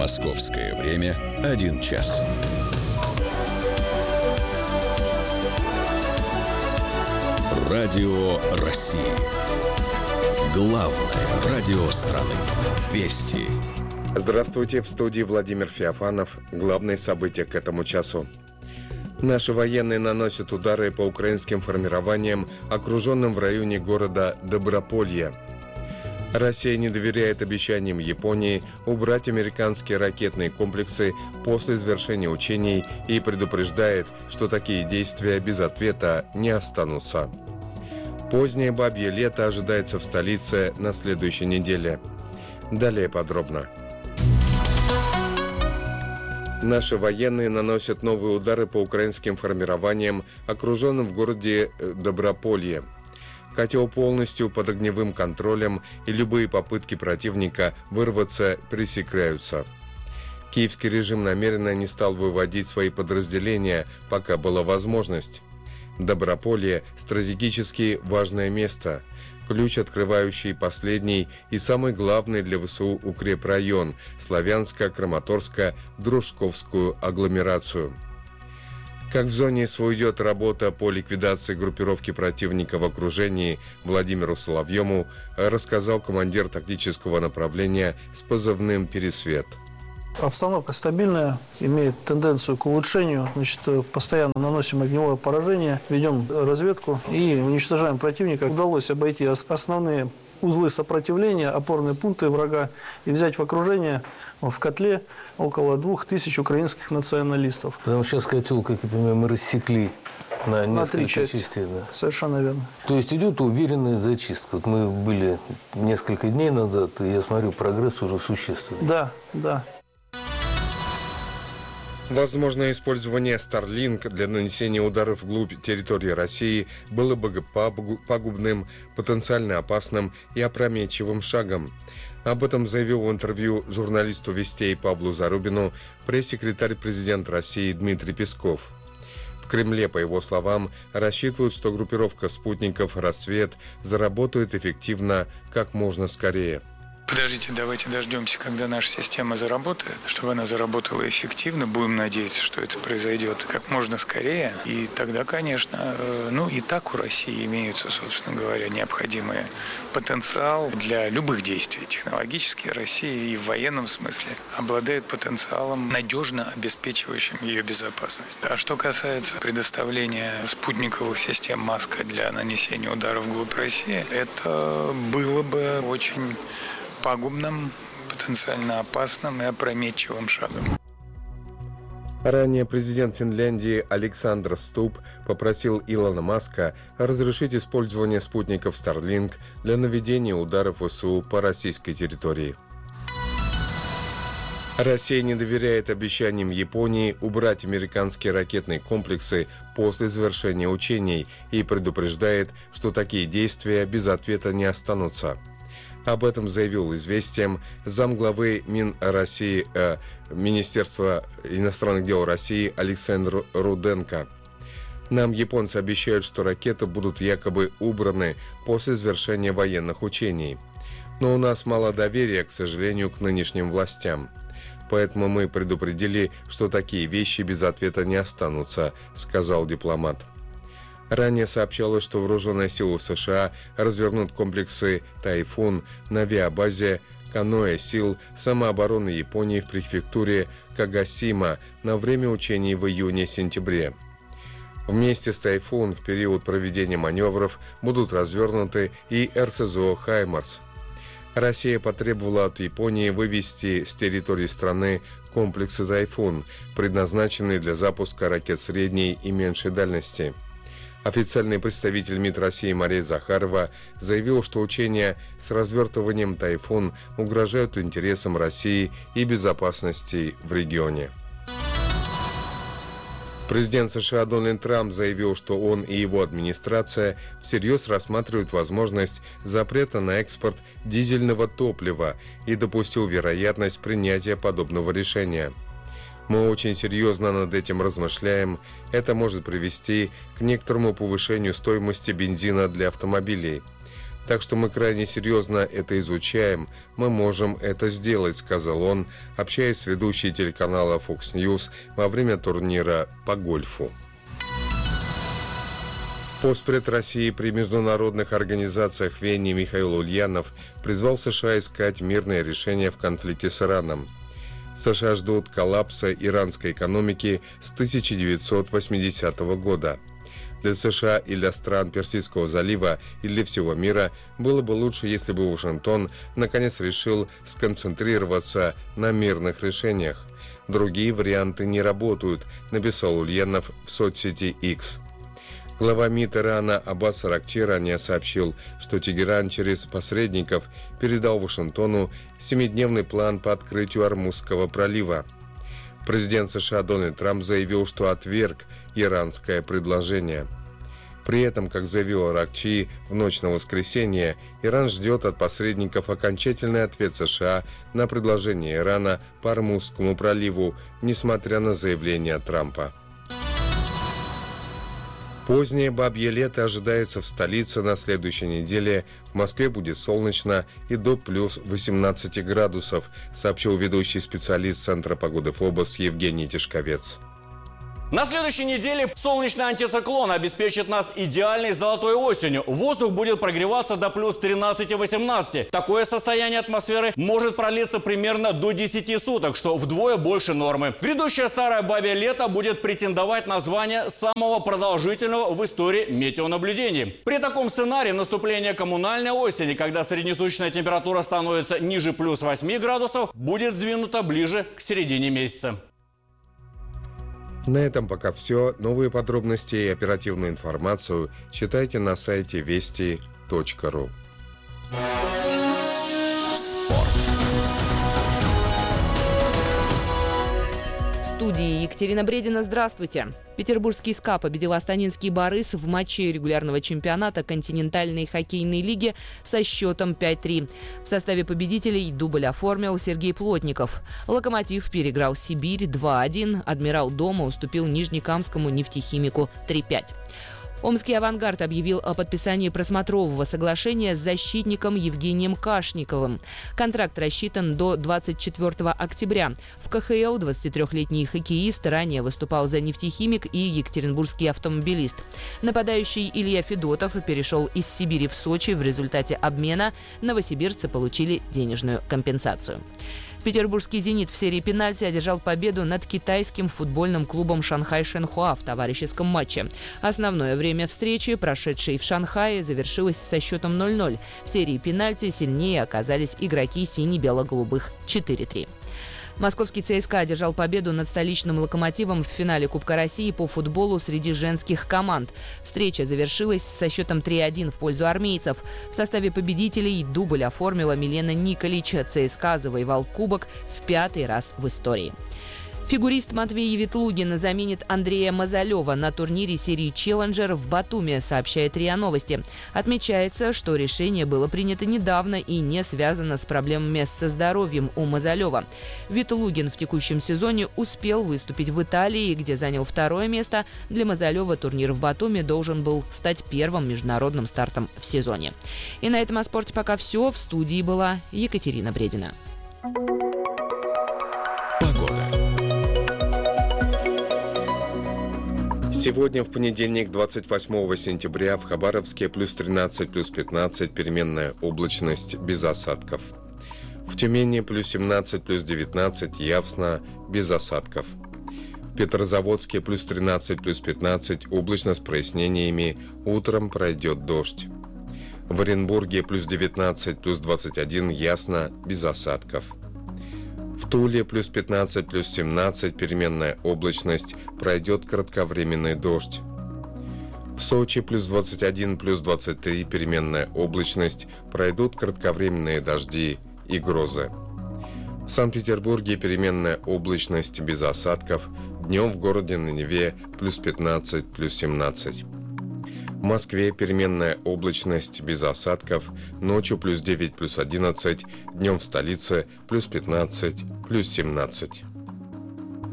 Московское время 1 час. Радио России. Главное радио страны. Вести. Здравствуйте, в студии Владимир Феофанов. Главные события к этому часу. Наши военные наносят удары по украинским формированиям, окруженным в районе города Доброполье. Россия не доверяет обещаниям Японии убрать американские ракетные комплексы после завершения учений и предупреждает, что такие действия без ответа не останутся. Позднее бабье лето ожидается в столице на следующей неделе. Далее подробно. Наши военные наносят новые удары по украинским формированиям, окруженным в городе Доброполье. Котел полностью под огневым контролем, и любые попытки противника вырваться пресекаются. Киевский режим намеренно не стал выводить свои подразделения, пока была возможность. Доброполье – стратегически важное место, ключ, открывающий последний и самый главный для ВСУ укрепрайон – Славянско-Краматорско-Дружковскую агломерацию. Как в зоне СВО идет работа по ликвидации группировки противника в окружении, Владимиру Соловьему рассказал командир тактического направления с позывным «Пересвет». Обстановка стабильная, имеет тенденцию к улучшению. Постоянно наносим огневое поражение, ведем разведку и уничтожаем противника. Удалось обойти основные узлы сопротивления, опорные пункты врага и взять в окружение в котле около 2000 украинских националистов. Потому что сейчас котел, как я понимаю, мы рассекли на 3 части. частей. Да. Совершенно верно. То есть идет уверенная зачистка. Вот мы были несколько дней назад, и я смотрю, прогресс уже существенный. Да. Возможное использование Starlink для нанесения ударов вглубь территории России было бы пагубным, потенциально опасным и опрометчивым шагом. Об этом заявил в интервью журналисту «Вестей» Павлу Зарубину пресс-секретарь президента России Дмитрий Песков. В Кремле, по его словам, рассчитывают, что группировка спутников «Рассвет» заработает эффективно как можно скорее. Подождите, давайте дождемся, когда наша система заработает, чтобы она заработала эффективно. Будем надеяться, что это произойдет как можно скорее. И тогда, конечно, и так у России имеются, собственно говоря, необходимый потенциал для любых действий. Технологически Россия и в военном смысле обладает потенциалом, надежно обеспечивающим ее безопасность. А что касается предоставления спутниковых систем «Маска» для нанесения ударов вглубь России, это было бы очень пагубным, потенциально опасным и опрометчивым шагом. Ранее президент Финляндии Александр Стуб попросил Илона Маска разрешить использование спутников Starlink для наведения ударов ВСУ по российской территории. Россия не доверяет обещаниям Японии убрать американские ракетные комплексы после завершения учений и предупреждает, что такие действия без ответа не останутся. Об этом заявил «Известиям» замглавы Министерства иностранных дел России Александр Руденко. Нам японцы обещают, что ракеты будут якобы убраны после завершения военных учений. Но у нас мало доверия, к сожалению, к нынешним властям. Поэтому мы предупредили, что такие вещи без ответа не останутся, сказал дипломат. Ранее сообщалось, что вооруженные силы США развернут комплексы «Тайфун» на авиабазе Каноэ сил самообороны Японии в префектуре Кагасима на время учений в июне-сентябре. Вместе с «Тайфун» в период проведения маневров будут развернуты и РСЗО «Хаймарс». Россия потребовала от Японии вывести с территории страны комплексы «Тайфун», предназначенные для запуска ракет средней и меньшей дальности. Официальный представитель МИД России Мария Захарова заявил, что учения с развертыванием «Тайфун» угрожают интересам России и безопасности в регионе. Президент США Дональд Трамп заявил, что он и его администрация всерьез рассматривают возможность запрета на экспорт дизельного топлива и допустил вероятность принятия подобного решения. Мы очень серьезно над этим размышляем. Это может привести к некоторому повышению стоимости бензина для автомобилей. Так что мы крайне серьезно это изучаем, мы можем это сделать, сказал он, общаясь с ведущей телеканала Fox News во время турнира по гольфу. Постпред России при международных организациях в Вене Михаил Ульянов призвал США искать мирное решение в конфликте с Ираном. США ждут коллапса иранской экономики с 1980 года. Для США и для стран Персидского залива и для всего мира было бы лучше, если бы Вашингтон наконец решил сконцентрироваться на мирных решениях. Другие варианты не работают, написал Ульянов в соцсети X. Глава МИД Ирана Аббас Аракчи ранее сообщил, что Тегеран через посредников передал Вашингтону 7-дневный план по открытию Ормузского пролива. Президент США Дональд Трамп заявил, что отверг иранское предложение. При этом, как заявил Аракчи, в ночь на воскресенье Иран ждет от посредников окончательный ответ США на предложение Ирана по Ормузскому проливу, несмотря на заявление Трампа. Позднее бабье лето ожидается в столице на следующей неделе. В Москве будет солнечно и до плюс 18 градусов, сообщил ведущий специалист Центра погоды ФОБОС Евгений Тишковец. На следующей неделе солнечный антициклон обеспечит нас идеальной золотой осенью. Воздух будет прогреваться до плюс 13-18. Такое состояние атмосферы может продлиться примерно до 10 суток, что вдвое больше нормы. Грядущее старое бабье лето будет претендовать на звание самого продолжительного в истории метеонаблюдений. При таком сценарии наступление коммунальной осени, когда среднесуточная температура становится ниже плюс 8 градусов, будет сдвинута ближе к середине месяца. На этом пока все. Новые подробности и оперативную информацию читайте на сайте вести.ру. Спорт. В студии Екатерина Бредина. Здравствуйте. Петербургский СКА победил астанинский «Барыс» в матче регулярного чемпионата континентальной хоккейной лиги со счетом 5-3. В составе победителей дубль оформил Сергей Плотников. «Локомотив» переиграл «Сибирь» 2-1. «Адмирал» дома уступил Нижнекамскому «Нефтехимику» 3-5. Омский «Авангард» объявил о подписании просмотрового соглашения с защитником Евгением Кашниковым. Контракт рассчитан до 24 октября. В КХЛ 23-летний хоккеист ранее выступал за «Нефтехимик» и екатеринбургский автомобилист. Нападающий Илья Федотов перешел из Сибири в Сочи. В результате обмена новосибирцы получили денежную компенсацию. Петербургский «Зенит» в серии пенальти одержал победу над китайским футбольным клубом «Шанхай Шенхуа» в товарищеском матче. Основное время встречи, прошедшей в Шанхае, завершилось со счетом 0-0. В серии пенальти сильнее оказались игроки сине-бело-голубых 4-3. Московский ЦСКА одержал победу над столичным «Локомотивом» в финале Кубка России по футболу среди женских команд. Встреча завершилась со счетом 3-1 в пользу армейцев. В составе победителей дубль оформила Милена Николич. ЦСКА завоевал кубок в 5-й раз в истории. Фигурист Матвей Ветлугин заменит Андрея Мазалева на турнире серии «Челленджер» в Батуми, сообщает РИА Новости. Отмечается, что решение было принято недавно и не связано с проблемами со здоровьем у Мазалева. Ветлугин в текущем сезоне успел выступить в Италии, где занял 2-е место. Для Мазалева турнир в Батуми должен был стать первым международным стартом в сезоне. И на этом о спорте пока все. В студии была Екатерина Бредина. Погода. Сегодня, в понедельник, 28 сентября, в Хабаровске плюс 13, плюс 15, переменная облачность, без осадков. В Тюмени плюс 17, плюс 19, явсно, без осадков. В Петрозаводске плюс 13, плюс 15, облачно с прояснениями, утром пройдет дождь. В Оренбурге плюс 19, плюс 21, ясно, без осадков. В Туле плюс 15, плюс 17, переменная облачность, пройдет кратковременный дождь. В Сочи плюс 21, плюс 23, переменная облачность, пройдут кратковременные дожди и грозы. В Санкт-Петербурге переменная облачность без осадков, днем в городе на Неве плюс 15, плюс 17. В Москве переменная облачность без осадков, ночью плюс 9, плюс 11, днем в столице плюс 15, плюс 17.